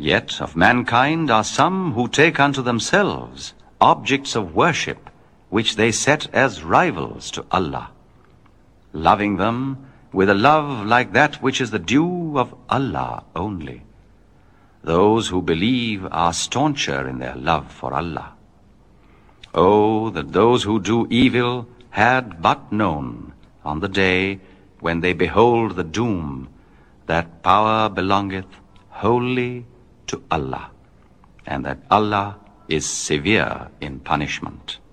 Yet of mankind are some who take unto themselves objects of worship, which they set as rivals to Allah, loving them with a love like that which is the due of Allah only. Those who believe are stauncher in their love for Allah. Oh, that those who do evil had but known on the day when they behold the doom that power belongeth wholly to Allah, and that Allah is severe in punishment.